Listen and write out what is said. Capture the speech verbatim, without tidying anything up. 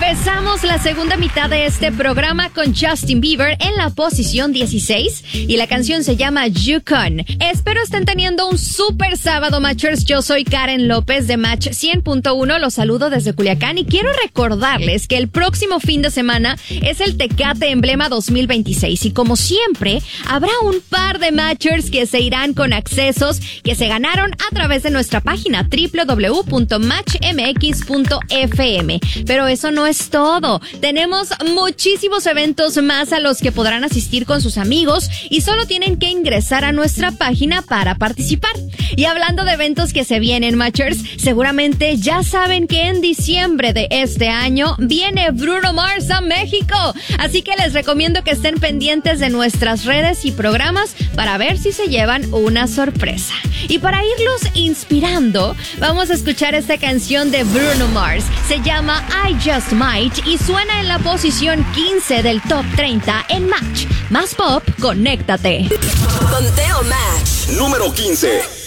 Empezamos la segunda mitad de este programa con Justin Bieber en la posición dieciséis y la canción se llama Yukon. Espero estén teniendo un súper sábado, Matchers. Yo soy Karen López de Match cien punto uno. Los saludo desde Culiacán y quiero recordarles que el próximo fin de semana es el Tecate Emblema dos mil veintiséis y como siempre habrá un par de Matchers que se irán con accesos que se ganaron a través de nuestra página doble u doble u doble u punto match m x punto f m. Pero eso no es todo. Tenemos muchísimos eventos más a los que podrán asistir con sus amigos y solo tienen que ingresar a nuestra página para participar. Y hablando de eventos que se vienen, Matchers, seguramente ya saben que en diciembre de este año viene Bruno Mars a México. Así que les recomiendo que estén pendientes de nuestras redes y programas para ver si se llevan una sorpresa. Y para irlos inspirando, vamos a escuchar esta canción de Bruno Mars. Se llama I Just Might y suena en la posición quince del Top treinta en Match. Más pop, conéctate. Conteo Match. Número quince.